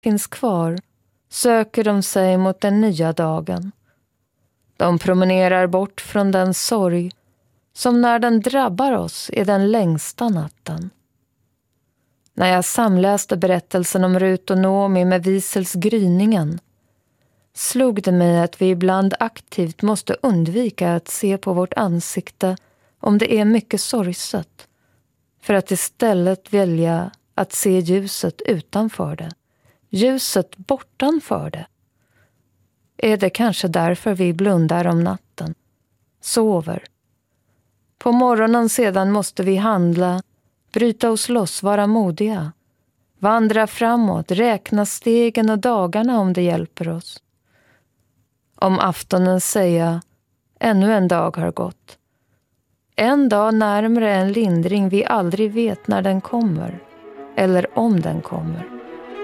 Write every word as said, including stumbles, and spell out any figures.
finns kvar söker de sig mot den nya dagen. De promenerar bort från den sorg som när den drabbar oss är den längsta natten. När jag samläste berättelsen om Rut och Noomi med Visels gryningen slog det mig att vi ibland aktivt måste undvika att se på vårt ansikte om det är mycket sorgset, för att istället välja att se ljuset utanför det, ljuset bortanför det. Är det kanske därför vi blundar om natten, sover? På morgonen sedan måste vi handla, bryta oss loss, vara modiga, vandra framåt, räkna stegen och dagarna om det hjälper oss. Om aftonen säga, ännu en dag har gått. En dag närmare en lindring vi aldrig vet när den kommer, eller om den kommer.